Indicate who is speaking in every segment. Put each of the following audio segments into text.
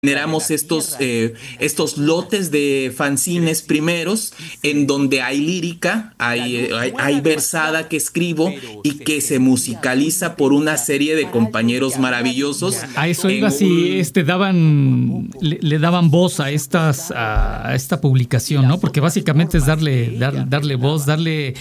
Speaker 1: generamos estos lotes de fanzines primeros en donde hay lírica, hay versada que escribo y que se musicaliza por una serie de compañeros maravillosos.
Speaker 2: A eso iba, si le daban voz a esta publicación, ¿no? Porque básicamente es darle voz, darle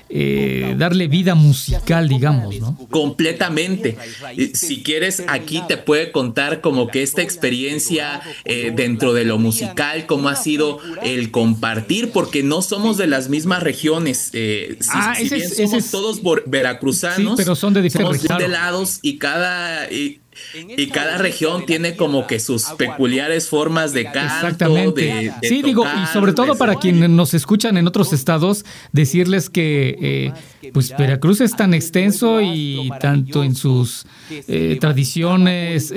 Speaker 2: vida musical, digamos, ¿no?
Speaker 1: Completamente. Si quieres, aquí te puede contar como que esta experiencia dentro de lo musical, cómo ha sido el compartir, porque no somos de las mismas regiones. Si bien somos todos veracruzanos,
Speaker 2: sí, pero son de diferentes
Speaker 1: somos de lados y cada región tiene como que sus peculiares formas de canto.
Speaker 2: Exactamente. Sí,
Speaker 1: tocar,
Speaker 2: digo, y sobre todo para quienes nos escuchan en otros estados, decirles que pues Veracruz es tan extenso y tanto en sus tradiciones,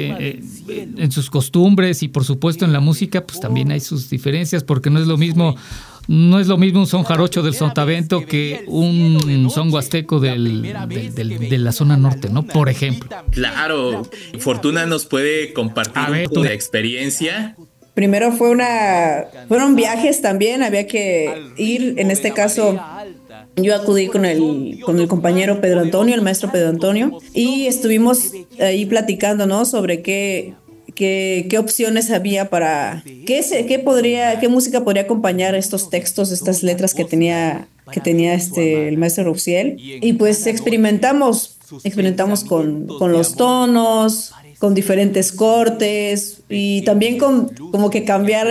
Speaker 2: en sus costumbres y por supuesto en la música, pues también hay sus diferencias, porque no es lo mismo un son jarocho del Sotavento que un son huasteco de la zona norte, ¿no? Por ejemplo.
Speaker 1: Claro, Fortuna nos puede compartir un poco de experiencia.
Speaker 3: Primero fueron viajes también, había que ir, en este caso yo acudí con el compañero Pedro Antonio, el maestro Pedro Antonio, y estuvimos ahí platicando, ¿no? Sobre qué opciones había para qué música podría acompañar estos textos, estas letras que tenía el maestro Rouxiel. Y pues experimentamos con los tonos, con diferentes cortes y también con como que cambiar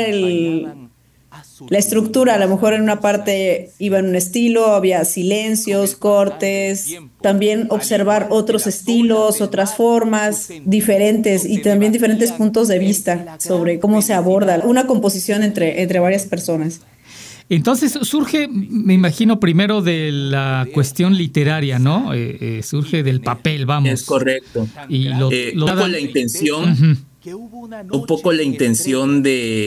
Speaker 3: la estructura. A lo mejor en una parte iba en un estilo, había silencios, cortes, también observar otros estilos, otras formas diferentes y también diferentes puntos de vista sobre cómo se aborda una composición entre varias personas.
Speaker 2: Entonces surge, me imagino, primero de la cuestión literaria, ¿no? Surge del papel, vamos.
Speaker 1: Es correcto.
Speaker 2: Y
Speaker 1: la intención... Un poco la intención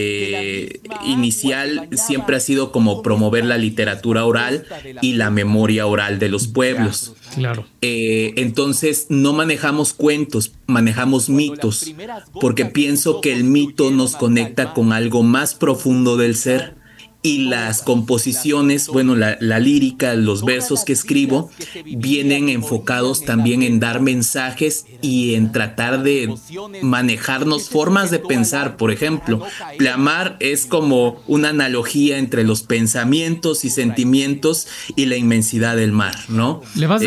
Speaker 1: inicial siempre ha sido como promover la literatura oral y la memoria oral de los pueblos.
Speaker 2: Claro.
Speaker 1: Entonces no manejamos cuentos, manejamos mitos, porque pienso que el mito nos conecta con algo más profundo del ser. Y las composiciones, bueno, la lírica, los versos que escribo vienen enfocados también en dar mensajes y en tratar de manejarnos formas de pensar. Por ejemplo, Pleamar es como una analogía entre los pensamientos y sentimientos y la inmensidad del mar, ¿no?
Speaker 2: ¿Le vas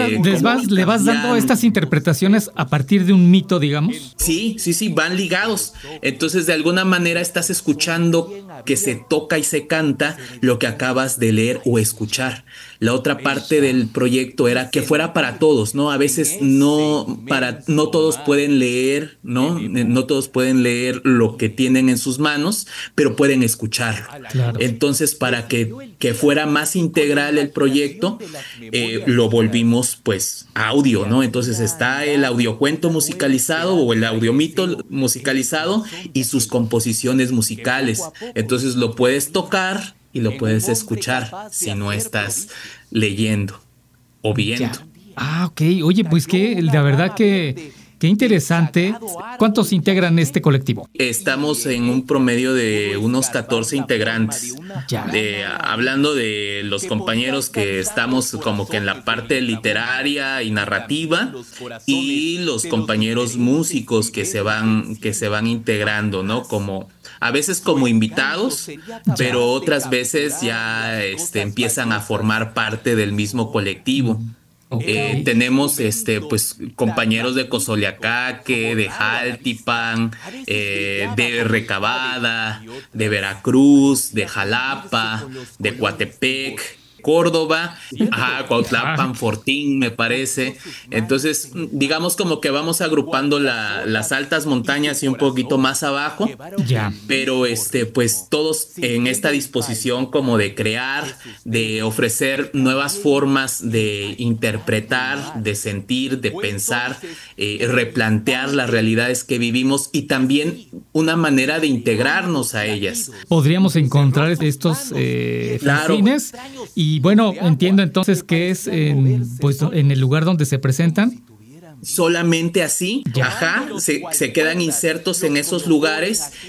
Speaker 2: dando estas interpretaciones a partir de un mito, digamos?
Speaker 1: Sí, van ligados. Entonces, de alguna manera estás escuchando que se toca y se canta lo que acabas de leer o escuchar. La otra parte del proyecto era que fuera para todos, ¿no? A veces no todos pueden leer, ¿no? No todos pueden leer lo que tienen en sus manos, pero pueden escucharlo.
Speaker 2: Claro.
Speaker 1: Entonces, para que fuera más integral el proyecto, lo volvimos pues audio, ¿no? Entonces está el audiocuento musicalizado o el audiomito musicalizado y sus composiciones musicales. Entonces lo puedes tocar y lo puedes escuchar si no estás leyendo o viendo.
Speaker 2: Ok. Oye, pues que la verdad que qué interesante. ¿Cuántos integran este colectivo?
Speaker 1: Estamos en un promedio de unos 14 integrantes. Hablando de los compañeros que estamos como que en la parte literaria y narrativa y los compañeros músicos que se van integrando, ¿no? A veces como invitados, pero otras veces ya empiezan a formar parte del mismo colectivo. Okay. Tenemos pues compañeros de Cozoleacaque, de Jaltipan, de Recabada, de Veracruz, de Jalapa, de Coatepec, Córdoba, Cuautlapan, Fortín, me parece. Entonces, digamos como que vamos agrupando las altas montañas y un poquito más abajo.
Speaker 2: Ya.
Speaker 1: Pero pues todos en esta disposición como de crear, de ofrecer nuevas formas de interpretar, de sentir, de pensar, replantear las realidades que vivimos y también una manera de integrarnos a ellas.
Speaker 2: Podríamos encontrar estos fanzines. Y bueno, entiendo entonces que es en el lugar donde se presentan.
Speaker 1: solamente así, ajá, se quedan insertos en esos lugares